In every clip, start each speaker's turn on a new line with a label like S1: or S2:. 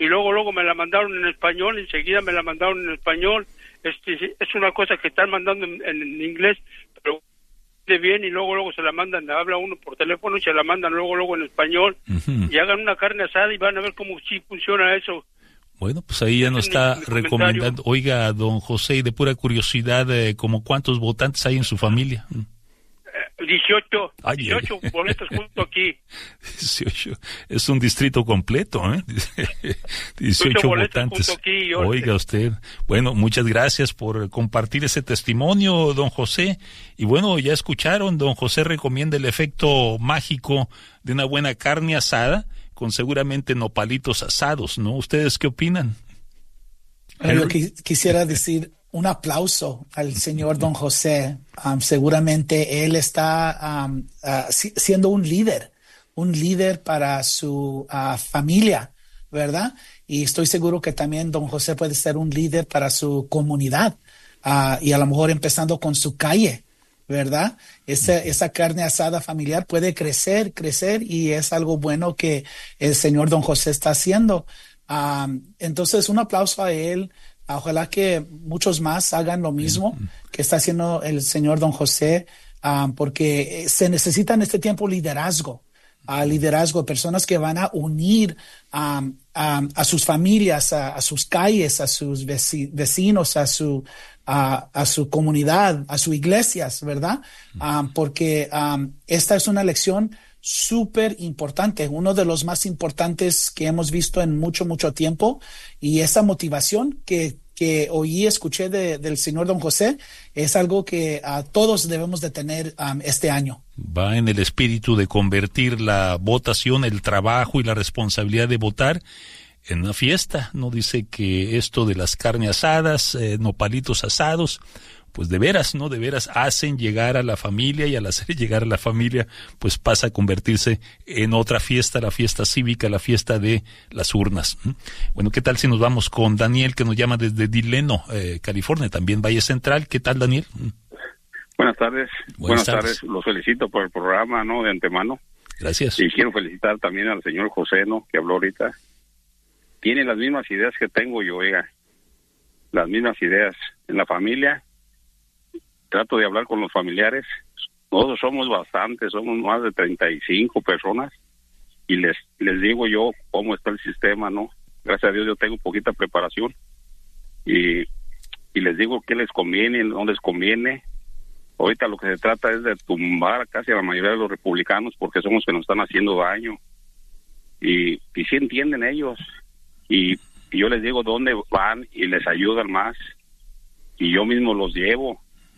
S1: y luego me la mandaron en español, enseguida me la mandaron en español. Es una cosa que están mandando en inglés, pero de bien, y luego se la mandan, habla uno por teléfono y se la mandan luego en español. Y hagan una carne asada y van a ver cómo sí funciona eso.
S2: Bueno, pues ahí ya nos está recomendando. Oiga, don José, y de pura curiosidad, ¿como cuántos votantes hay en su familia?
S1: 18 boletos junto aquí.
S2: 18, es un distrito completo, ¿eh? 18 votantes. Aquí, oiga usted. Bueno, muchas gracias por compartir ese testimonio, don José. Y bueno, ya escucharon, don José recomienda el efecto mágico de una buena carne asada con seguramente nopalitos asados, ¿no? ¿Ustedes qué opinan?
S3: Yo quisiera decir un aplauso al señor don José. Seguramente él está siendo un líder para su familia, ¿verdad? Y estoy seguro que también don José puede ser un líder para su comunidad, y a lo mejor empezando con su calle, ¿verdad? Esa carne asada familiar puede crecer, y es algo bueno que el señor don José está haciendo. Entonces, un aplauso a él. Ojalá que muchos más hagan lo mismo que está haciendo el señor don José, porque se necesita en este tiempo liderazgo, personas que van a unir a sus familias, a sus calles, a sus vecinos, a su comunidad, a sus iglesias, ¿verdad? Porque esta es una lección súper importante, uno de los más importantes que hemos visto en mucho tiempo, y esa motivación que escuché del señor don José es algo que todos debemos de tener este año.
S2: Va en el espíritu de convertir la votación, el trabajo y la responsabilidad de votar en una fiesta. No dice que esto de las carnes asadas, nopalitos asados, pues de veras hacen llegar a la familia, y al hacer llegar a la familia, pues pasa a convertirse en otra fiesta, la fiesta cívica, la fiesta de las urnas. Bueno, ¿qué tal si nos vamos con Daniel, que nos llama desde Delano, California, también Valle Central? ¿Qué tal, Daniel?
S4: Buenas tardes. Buenas tardes. Los felicito por el programa, ¿no? De antemano.
S2: Gracias.
S4: Y quiero felicitar también al señor José, ¿no? Que habló ahorita. Tiene las mismas ideas que tengo yo, oiga. Las mismas ideas en la familia. Trato de hablar con los familiares. Nosotros somos bastantes, somos más de 35 personas, y les digo yo cómo está el sistema, ¿no? Gracias a Dios yo tengo poquita preparación, y les digo qué les conviene, no les conviene. Ahorita lo que se trata es de tumbar casi a la mayoría de los republicanos, porque son los que nos están haciendo daño, y sí entienden ellos, y yo les digo dónde van y les ayudan más, y yo mismo los llevo.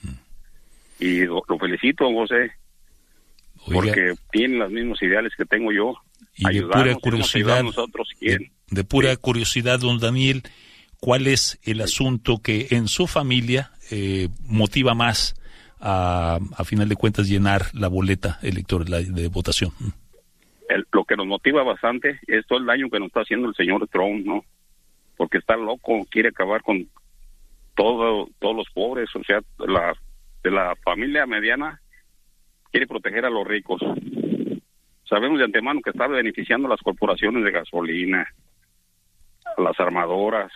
S4: Y lo felicito, José, porque tienen los mismos ideales que tengo yo.
S2: Y de pura curiosidad, de pura curiosidad, don Daniel, ¿cuál es el asunto que en su familia motiva más a final de cuentas llenar la boleta electoral de votación?
S4: Lo que nos motiva bastante es todo el daño que nos está haciendo el señor Trump, ¿no? Porque está loco, quiere acabar con todos los pobres, o sea, de la familia mediana, quiere proteger a los ricos. Sabemos de antemano que está beneficiando a las corporaciones de gasolina, a las armadoras,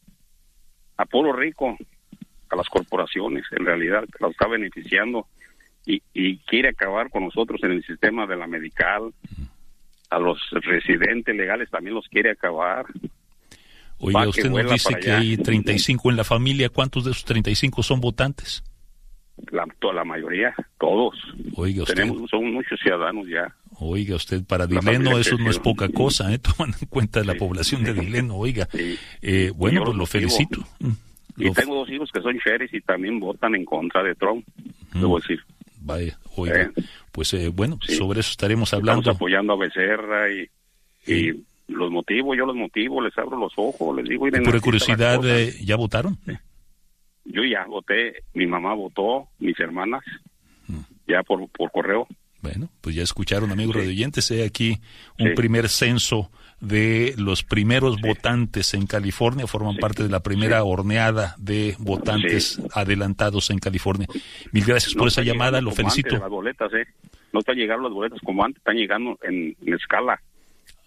S4: a pueblo rico, a las corporaciones, en realidad, las está beneficiando, y quiere acabar con nosotros en el sistema de la medical. A los residentes legales también los quiere acabar.
S2: Oiga, usted nos dice que hay 35 en la familia. ¿Cuántos de esos 35 son votantes?
S4: La mayoría, todos.
S2: Oiga usted.
S4: Son muchos ciudadanos ya.
S2: Oiga usted, para Delano eso no es poca cosa, tomando en cuenta la población de Delano, oiga.
S4: Sí.
S2: Bueno, pues lo felicito.
S4: Y tengo 2 hijos que son sheriffs y también votan en contra de Trump, debo decir.
S2: Vaya, oiga, pues bueno, sí, sobre eso estaremos hablando.
S4: Estamos apoyando a Becerra y los motivo, les abro los ojos, les digo.
S2: Por curiosidad, ¿ya votaron?
S4: Sí. Yo ya voté, mi mamá votó, mis hermanas, ya por correo.
S2: Bueno, pues ya escucharon, amigos radioyentes, aquí un primer censo de los primeros votantes en California, forman parte de la primera horneada de votantes adelantados en California. Mil gracias por esa llamada, lo felicito.
S4: Las boletas, no están llegando las boletas como antes, están llegando en escala.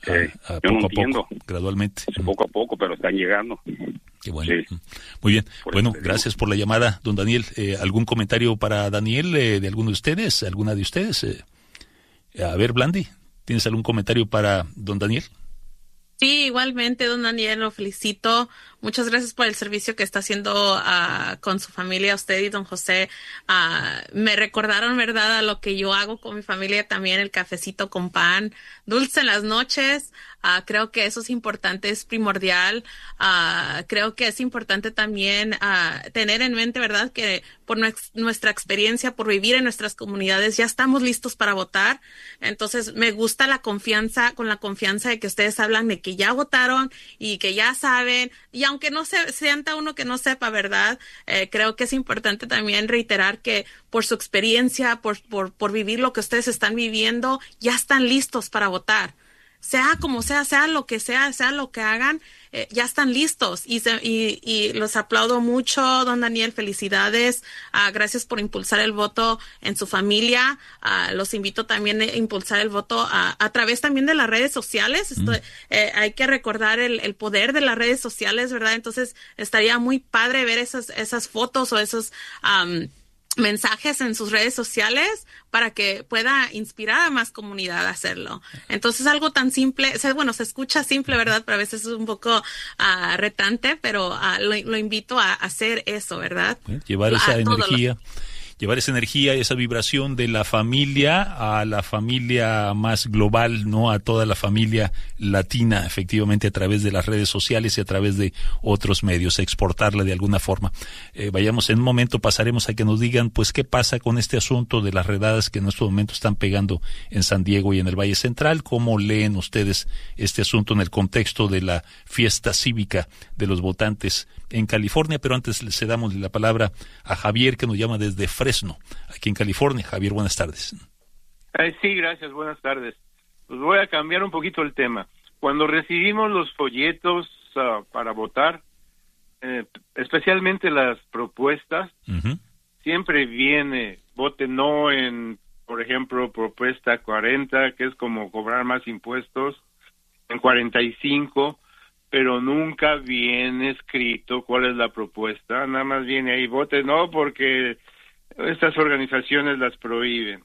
S4: yo no
S2: poco a
S4: entiendo.
S2: poco, gradualmente.
S4: Poco a poco, pero están llegando.
S2: Qué bueno.
S4: Sí.
S2: Muy bien.
S4: Por
S2: Bueno,
S4: eso te
S2: gracias por la llamada, don Daniel. ¿Algún comentario para Daniel de alguno de ustedes? ¿Alguna de ustedes? A ver, Blandi, ¿tienes algún comentario para don Daniel?
S5: Sí, igualmente, don Daniel, lo felicito. Muchas gracias por el servicio que está haciendo con su familia, usted y don José. Me recordaron, ¿verdad?, a lo que yo hago con mi familia también, el cafecito con pan, dulce en las noches. Creo que eso es importante, es primordial. Creo que es importante también tener en mente, ¿verdad?, que por nuestra experiencia, por vivir en nuestras comunidades, ya estamos listos para votar. Entonces, me gusta la confianza de que ustedes hablan de que ya votaron y que ya saben, y aunque no se sienta uno que no sepa, ¿verdad? Creo que es importante también reiterar que por su experiencia, por vivir lo que ustedes están viviendo, ya están listos para votar. Sea como sea lo que hagan, ya están listos y los aplaudo mucho, don Daniel, felicidades, gracias por impulsar el voto en su familia, los invito también a impulsar el voto a través también de las redes sociales. Hay que recordar el poder de las redes sociales, ¿verdad? Entonces estaría muy padre ver esas fotos o esos mensajes en sus redes sociales para que pueda inspirar a más comunidad a hacerlo. Entonces, algo tan simple, se escucha simple, ¿verdad? Pero a veces es un poco retante, pero lo invito a hacer eso, ¿verdad?
S2: Llevar esa energía, esa vibración de la familia a la familia más global, ¿no? A toda la familia latina, efectivamente, a través de las redes sociales y a través de otros medios, exportarla de alguna forma. Vayamos, en un momento pasaremos a que nos digan, pues, qué pasa con este asunto de las redadas que en este momento están pegando en San Diego y en el Valle Central. ¿Cómo leen ustedes este asunto en el contexto de la fiesta cívica de los votantes en California? Pero antes le cedamos la palabra a Javier, que nos llama desde Fresno, aquí en California. Javier, buenas tardes.
S6: Sí, gracias, buenas tardes. Pues voy a cambiar un poquito el tema. Cuando recibimos los folletos para votar, especialmente las propuestas, siempre viene, vote no en, por ejemplo, propuesta 40, que es como cobrar más impuestos, en 45, pero nunca viene escrito cuál es la propuesta, nada más viene ahí, vote no porque estas organizaciones las prohíben.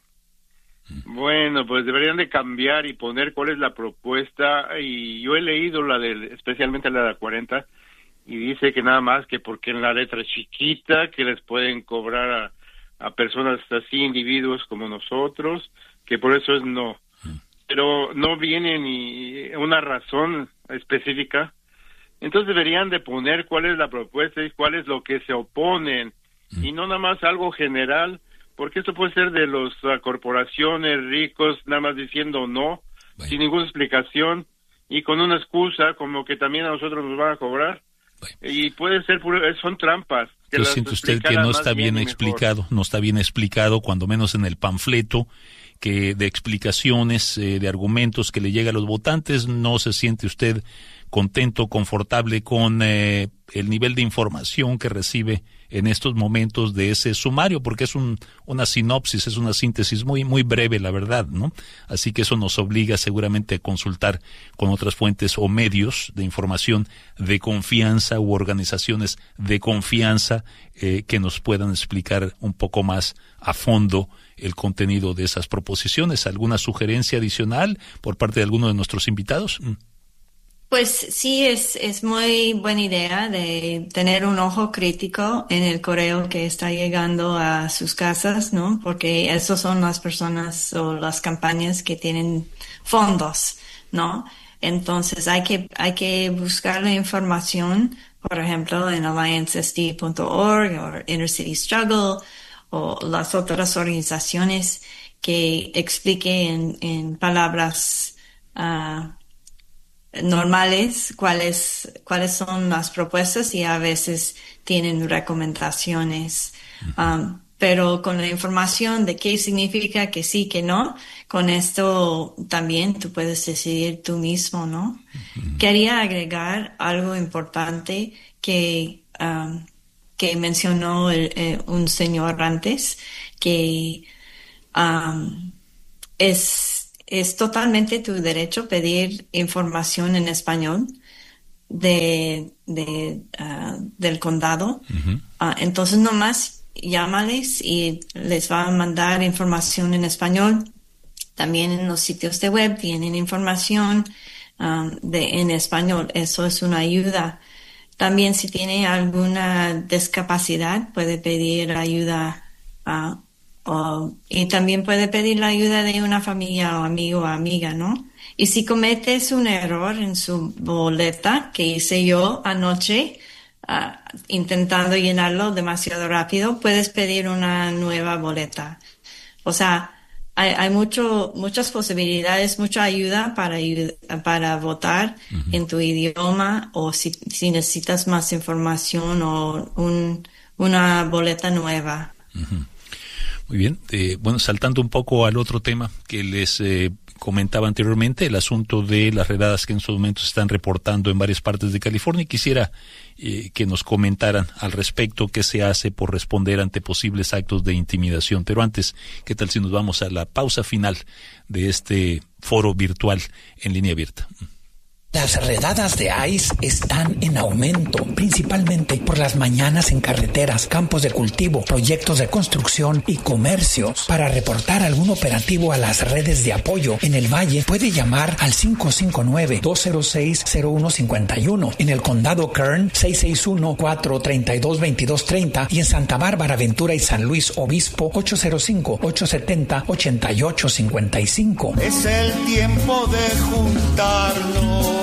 S6: Bueno, pues deberían de cambiar y poner cuál es la propuesta, y yo he leído especialmente la de 40, y dice que nada más que porque en la letra chiquita que les pueden cobrar a personas así, individuos como nosotros, que por eso es no. Pero no viene ni una razón específica. Entonces deberían de poner cuál es la propuesta y cuál es lo que se oponen, y no nada más algo general, porque esto puede ser de las corporaciones ricos nada más diciendo no, sin ninguna explicación, y con una excusa como que también a nosotros nos van a cobrar, y puede ser son trampas.
S2: Yo siento usted que no está bien explicado, no está bien explicado, cuando menos en el panfleto, que de explicaciones, de argumentos que le llega a los votantes, no se siente usted contento, confortable con el nivel de información que recibe en estos momentos de ese sumario, porque es una sinopsis, es una síntesis muy, muy breve, la verdad, ¿no? Así que eso nos obliga seguramente a consultar con otras fuentes o medios de información de confianza u organizaciones de confianza que nos puedan explicar un poco más a fondo el contenido de esas proposiciones. ¿Alguna sugerencia adicional por parte de alguno de nuestros invitados?
S7: Pues sí, es muy buena idea de tener un ojo crítico en el correo que está llegando a sus casas, ¿no? Porque esos son las personas o las campañas que tienen fondos, ¿no? Entonces hay que buscar la información, por ejemplo, en alliancesd.org o Inner City Struggle o las otras organizaciones que expliquen en palabras normales cuáles son las propuestas, y a veces tienen recomendaciones, pero con la información de qué significa que sí, que no, con esto también tú puedes decidir tú mismo, ¿no? Quería agregar algo importante que mencionó un señor antes, que es totalmente tu derecho pedir información en español del condado.
S2: Uh-huh.
S7: Entonces nomás llámales y les va a mandar información en español. También en los sitios de web tienen información en español. Eso es una ayuda. También si tiene alguna discapacidad puede pedir ayuda y también puede pedir la ayuda de una familia o amigo o amiga, ¿no? Y si cometes un error en su boleta, que hice yo anoche, intentando llenarlo demasiado rápido, puedes pedir una nueva boleta. O sea, hay muchas posibilidades, mucha ayuda para votar uh-huh. en tu idioma, o si necesitas más información o una boleta nueva.
S2: Uh-huh. Muy bien. Bueno, saltando un poco al otro tema que les comentaba anteriormente, el asunto de las redadas que en estos momentos se están reportando en varias partes de California. Quisiera que nos comentaran al respecto qué se hace por responder ante posibles actos de intimidación. Pero antes, ¿qué tal si nos vamos a la pausa final de este foro virtual en línea abierta?
S8: Las redadas de ICE están en aumento, principalmente por las mañanas en carreteras, campos de cultivo, proyectos de construcción y comercios. Para reportar algún operativo a las redes de apoyo en el Valle, puede llamar al 559-206-0151. En el condado Kern, 661-432-2230. Y en Santa Bárbara, Ventura y San Luis Obispo, 805-870-8855.
S9: Es el tiempo de juntarnos.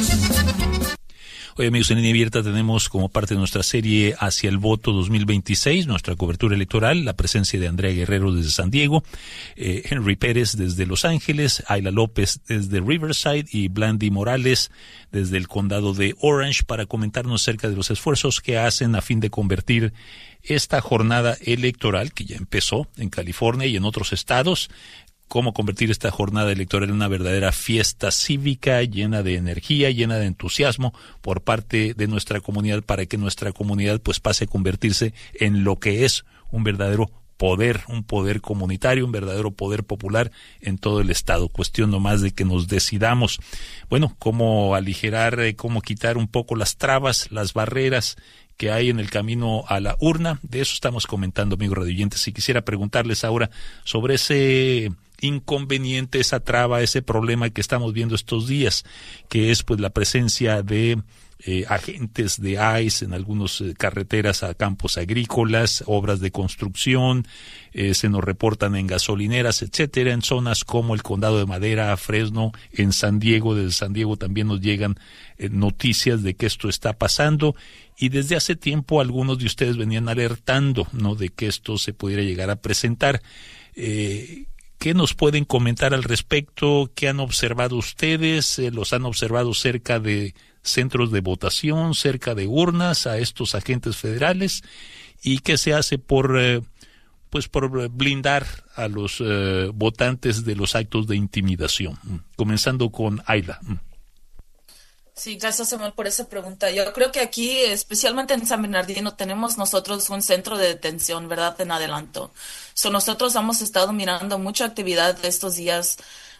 S2: Hoy, amigos, en línea abierta tenemos como parte de nuestra serie Hacia el Voto 2026, nuestra cobertura electoral, la presencia de Andrea Guerrero desde San Diego, Henry Pérez desde Los Ángeles, Ayla López desde Riverside y Blandy Morales desde el condado de Orange para comentarnos acerca de los esfuerzos que hacen a fin de convertir esta jornada electoral que ya empezó en California y en otros estados, cómo convertir esta jornada electoral en una verdadera fiesta cívica llena de energía, llena de entusiasmo por parte de nuestra comunidad, para que nuestra comunidad pues pase a convertirse en lo que es un verdadero poder, un poder comunitario, un verdadero poder popular en todo el estado. Cuestión nomás de que nos decidamos, bueno, cómo aligerar, cómo quitar un poco las trabas, las barreras que hay en el camino a la urna. De eso estamos comentando, amigos radioyentes. Y quisiera preguntarles ahora sobre ese inconveniente, esa traba, ese problema que estamos viendo estos días, que es pues la presencia de agentes de ICE en algunas carreteras a campos agrícolas, obras de construcción, se nos reportan en gasolineras, etcétera, en zonas como el Condado de Madera, Fresno, en San Diego. Desde San Diego también nos llegan noticias de que esto está pasando, y desde hace tiempo algunos de ustedes venían alertando, ¿no?, de que esto se pudiera llegar a presentar. ¿Qué nos pueden comentar al respecto? ¿Qué han observado ustedes? ¿Los han observado cerca de centros de votación, cerca de urnas, a estos agentes federales? ¿Y qué se hace por blindar a los votantes de los actos de intimidación? Comenzando con Ayla.
S10: Sí, gracias, Samuel, por esa pregunta. Yo creo que aquí, especialmente en San Bernardino, tenemos nosotros un centro de detención, ¿verdad?, en adelanto. Nosotros hemos estado mirando mucha actividad estos días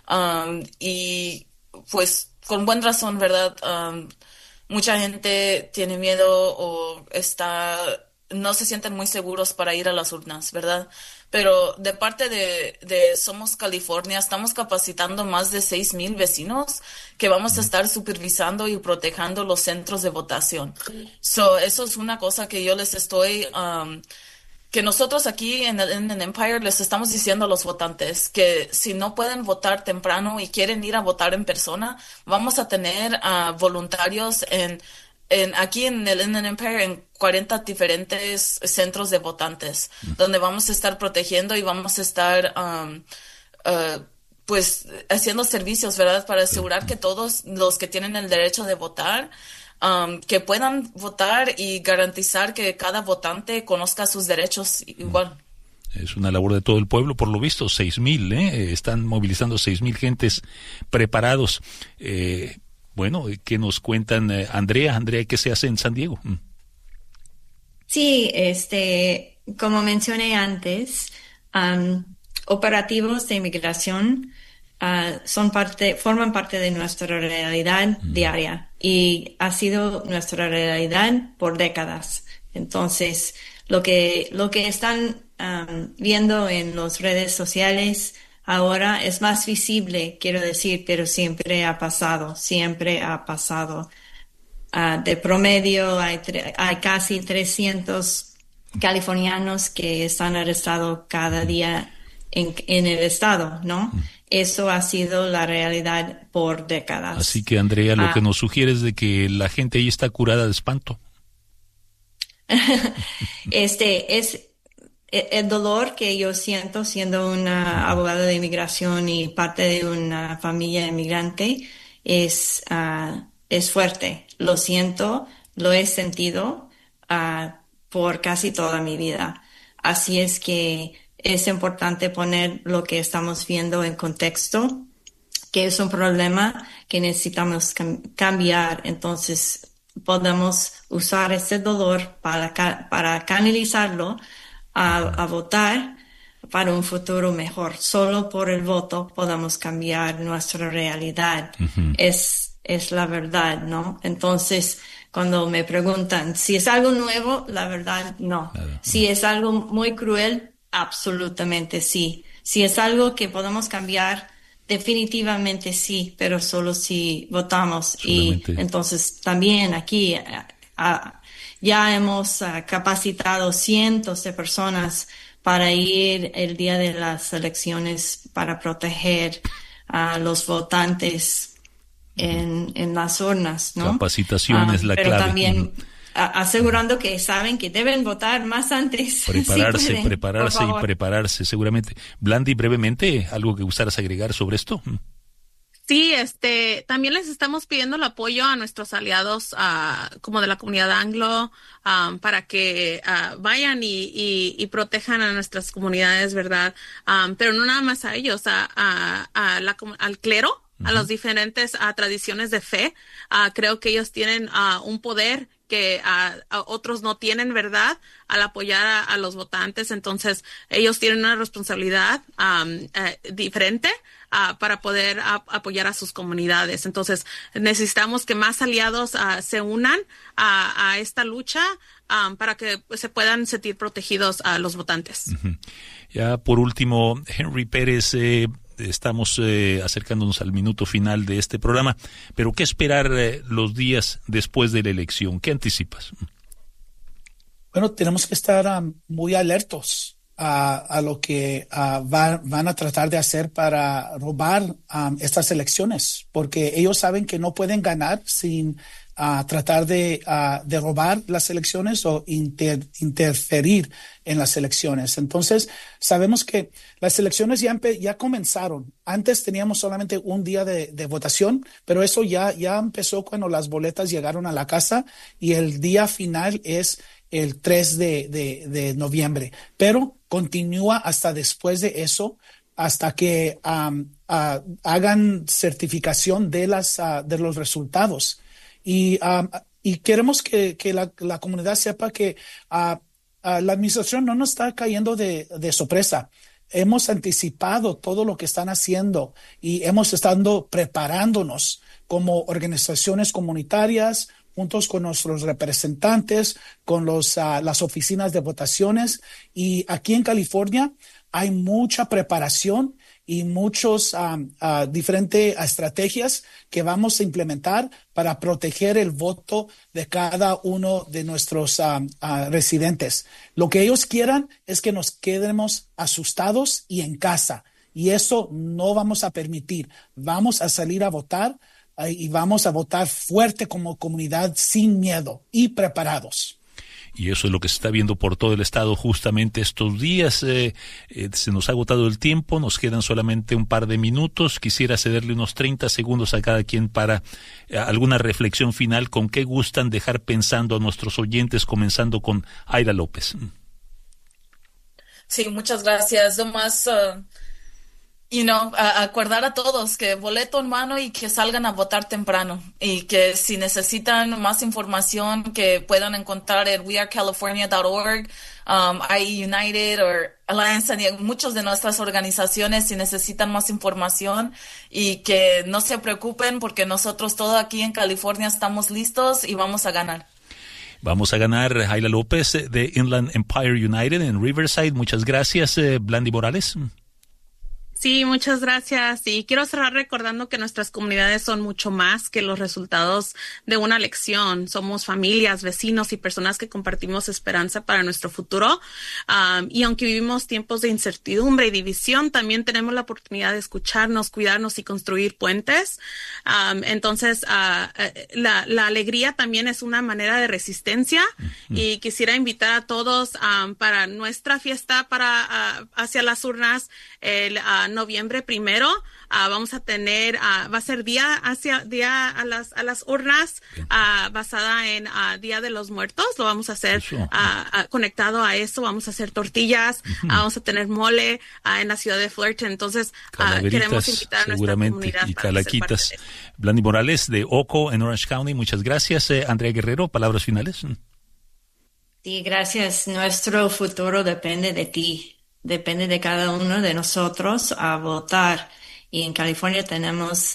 S10: y pues con buena razón, ¿verdad? Mucha gente tiene miedo o no se sienten muy seguros para ir a las urnas, ¿verdad? Pero de parte de Somos California, estamos capacitando más de 6,000 vecinos que vamos a estar supervisando y protegiendo los centros de votación. Eso es una cosa que yo les estoy, que nosotros aquí en Empire les estamos diciendo a los votantes que si no pueden votar temprano y quieren ir a votar en persona, vamos a tener voluntarios aquí en el Inland Empire en 40 diferentes centros de votantes, donde vamos a estar protegiendo y vamos a estar pues haciendo servicios, ¿verdad?, para asegurar que todos los que tienen el derecho de votar que puedan votar y garantizar que cada votante conozca sus derechos igual.
S2: Es una labor de todo el pueblo, por lo visto 6,000, están movilizando 6,000 gentes preparados. Bueno, ¿qué nos cuentan, Andrea? Andrea, ¿qué se hace en San Diego?
S7: Sí, como mencioné antes, operativos de inmigración forman parte de nuestra realidad diaria y ha sido nuestra realidad por décadas. Entonces, lo que están viendo en las redes sociales ahora es más visible, quiero decir, pero siempre ha pasado. De promedio hay casi 300 californianos que están arrestados cada día en el estado, ¿no? Eso ha sido la realidad por décadas.
S2: Así que, Andrea, lo que nos sugiere es de que la gente ahí está curada de espanto.
S7: Es el dolor que yo siento siendo una abogada de inmigración y parte de una familia inmigrante es fuerte. Lo siento, lo he sentido por casi toda mi vida. Así es que es importante poner lo que estamos viendo en contexto, que es un problema que necesitamos cambiar. Entonces, podemos usar ese dolor para canalizarlo a votar para un futuro mejor. Solo por el voto podemos cambiar nuestra realidad. Es la verdad, ¿no? Entonces, cuando me preguntan si es algo nuevo, la verdad, no. Si es algo muy cruel, absolutamente sí. Si es algo que podemos cambiar, definitivamente sí, pero solo si votamos. Solamente. Y entonces también aquí ya hemos capacitado cientos de personas para ir el día de las elecciones para proteger a los votantes en las urnas, ¿no?
S2: Capacitación es la clave.
S7: Pero también asegurando que saben que deben votar más antes.
S2: Prepararse, seguramente. Blandy, brevemente, ¿algo que gustaras agregar sobre esto?
S5: Sí, también les estamos pidiendo el apoyo a nuestros aliados, como de la comunidad anglo, para que vayan y protejan a nuestras comunidades, ¿verdad? Pero no nada más a ellos, al clero, a las diferentes tradiciones de fe. Creo que ellos tienen un poder que otros no tienen, ¿verdad?, al apoyar a los votantes. Entonces, ellos tienen una responsabilidad diferente para poder apoyar a sus comunidades. Entonces, necesitamos que más aliados se unan a esta lucha para que se puedan sentir protegidos a los votantes.
S2: Ya, por último, Henry Pérez, estamos acercándonos al minuto final de este programa, pero ¿qué esperar los días después de la elección? ¿Qué anticipas?
S3: Bueno, tenemos que estar muy alertos a lo que van a tratar de hacer para robar estas elecciones, porque ellos saben que no pueden ganar sin tratar de robar las elecciones o interferir en las elecciones. Entonces, sabemos que las elecciones ya comenzaron. Antes teníamos solamente un día de votación, pero eso ya empezó cuando las boletas llegaron a la casa y el día final es el 3 de noviembre. Pero continúa hasta después de eso, hasta que hagan certificación de los resultados. Y queremos que la comunidad sepa que la administración no nos está cayendo de sorpresa. Hemos anticipado todo lo que están haciendo y hemos estado preparándonos como organizaciones comunitarias, juntos con nuestros representantes, con las oficinas de votaciones. Y aquí en California hay mucha preparación y muchos diferentes estrategias que vamos a implementar para proteger el voto de cada uno de nuestros residentes. Lo que ellos quieran es que nos quedemos asustados y en casa. Y eso no vamos a permitir. Vamos a salir a votar y vamos a votar fuerte como comunidad, sin miedo y preparados.
S2: Y eso es lo que se está viendo por todo el estado justamente estos días. Se nos ha agotado el tiempo, nos quedan solamente un par de minutos. Quisiera cederle unos 30 segundos a cada quien para alguna reflexión final. ¿Con qué gustan dejar pensando a nuestros oyentes, comenzando con Aira López?
S10: Sí, muchas gracias. Nomás acordar a todos que boleto en mano y que salgan a votar temprano. Y que si necesitan más información, que puedan encontrar en wearecalifornia.org, IE United o Alliance, muchas de nuestras organizaciones si necesitan más información, y que no se preocupen porque nosotros todos aquí en California estamos listos y vamos a ganar.
S2: Vamos a ganar. Jaila López de Inland Empire United en Riverside. Muchas gracias. Blandy Morales.
S5: Sí, muchas gracias. Y quiero cerrar recordando que nuestras comunidades son mucho más que los resultados de una elección. Somos familias, vecinos y personas que compartimos esperanza para nuestro futuro. Y aunque vivimos tiempos de incertidumbre y división, también tenemos la oportunidad de escucharnos, cuidarnos y construir puentes. Entonces, la alegría también es una manera de resistencia. Y quisiera invitar a todos para nuestra fiesta hacia las urnas el noviembre 1. Vamos a tener, va a ser día a las urnas, basada en Día de los Muertos. Lo vamos a hacer conectado a eso. Vamos a hacer tortillas, vamos a tener mole en la ciudad de Fullerton. Entonces, queremos invitar a nuestra comunidad
S2: y calaquitas. Blandy Morales de Oco en Orange County, muchas gracias. Andrea Guerrero, palabras finales.
S7: Sí, gracias. Nuestro futuro depende de ti. Depende de cada uno de nosotros a votar. Y en California tenemos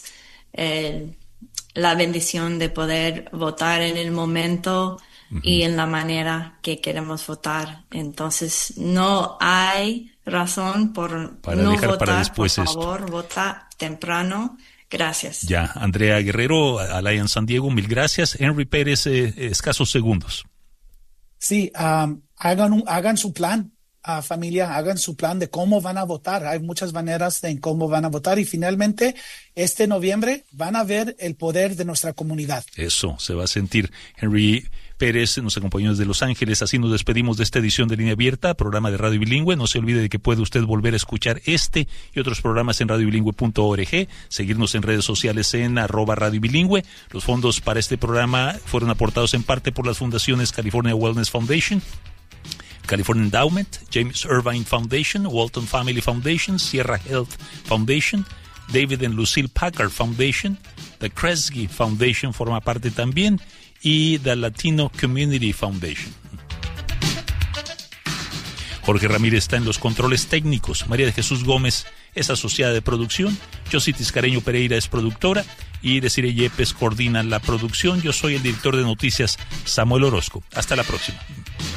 S7: la bendición de poder votar en el momento y en la manera que queremos votar. Entonces, no hay razón para no votar. Para después por favor, vota temprano. Gracias.
S2: Ya, Andrea Guerrero, Alliance San Diego, mil gracias. Henry Pérez, escasos segundos.
S3: Sí, hagan su plan. Familia, hagan su plan de cómo van a votar. Hay muchas maneras de cómo van a votar, y finalmente este noviembre van a ver el poder de nuestra comunidad. Eso se va a sentir. Henry Pérez nos acompañó desde Los Ángeles. Así nos despedimos de esta edición de Línea Abierta, programa de Radio Bilingüe. No se olvide de que puede usted volver a escuchar este y otros programas en radiobilingüe.org, seguirnos en redes sociales en @Radio Bilingüe. Los fondos para este programa fueron aportados en parte por las fundaciones California Wellness Foundation, California Endowment, James Irvine Foundation, Walton Family Foundation, Sierra Health Foundation, David and Lucille Packard Foundation, the Kresge Foundation forma parte también, y the Latino Community Foundation. Jorge Ramírez está en los controles técnicos, María de Jesús Gómez es asociada de producción, Josie Tiscareño Pereira es productora y Desiree Yepes coordina la producción. Yo soy el director de noticias, Samuel Orozco. Hasta la próxima.